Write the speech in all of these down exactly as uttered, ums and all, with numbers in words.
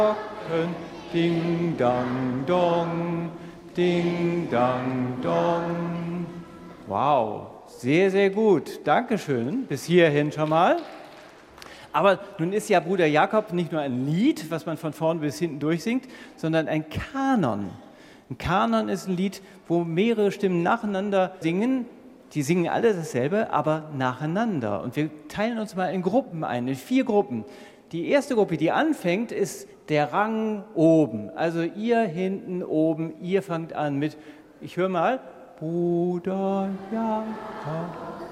Ding, dang, dong, ding, dang, dong. Wow, sehr, sehr gut. Dankeschön. Bis hierhin schon mal. Aber nun ist ja Bruder Jakob nicht nur ein Lied, was man von vorn bis hinten durchsingt, sondern ein Kanon. Ein Kanon ist ein Lied, wo mehrere Stimmen nacheinander singen. Die singen alle dasselbe, aber nacheinander. Und wir teilen uns mal in Gruppen ein, in vier Gruppen. Die erste Gruppe, die anfängt, ist der Rang oben. Also ihr hinten oben, ihr fangt an mit, ich höre mal, Bruder Jakob.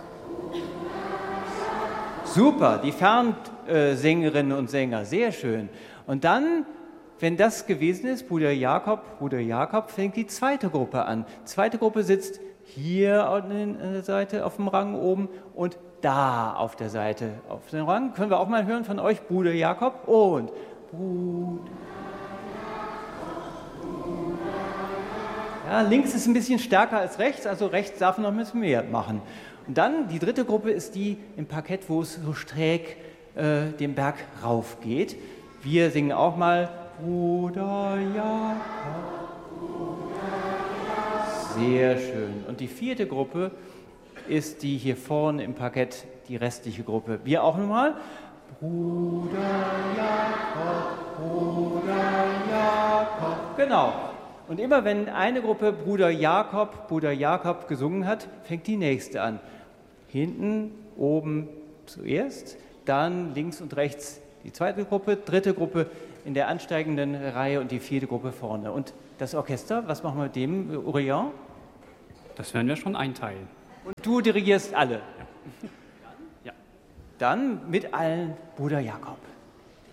Super, die Fernsängerinnen und Sänger, sehr schön. Und dann, wenn das gewesen ist, Bruder Jakob, Bruder Jakob, fängt die zweite Gruppe an. Die zweite Gruppe sitzt hier an der Seite auf dem Rang oben und da auf der Seite auf dem Rang. Können wir auch mal hören von euch, Bruder Jakob und Bruder. Ja, links ist ein bisschen stärker als rechts, also rechts darf noch ein bisschen mehr machen. Und dann die dritte Gruppe ist die im Parkett, wo es so schräg äh, den Berg rauf geht. Wir singen auch mal Bruder Jakob. Sehr schön. Und die vierte Gruppe ist die hier vorne im Parkett, die restliche Gruppe. Wir auch nochmal. Bruder Jakob, Bruder Jakob. Genau. Und immer wenn eine Gruppe Bruder Jakob, Bruder Jakob gesungen hat, fängt die nächste an. Hinten, oben zuerst, dann links und rechts die zweite Gruppe, dritte Gruppe in der ansteigenden Reihe und die vierte Gruppe vorne. Und das Orchester, was machen wir mit dem, Urian? Das werden wir schon einteilen. Und du dirigierst alle? Ja. Ja. Dann mit allen Bruder Jakob.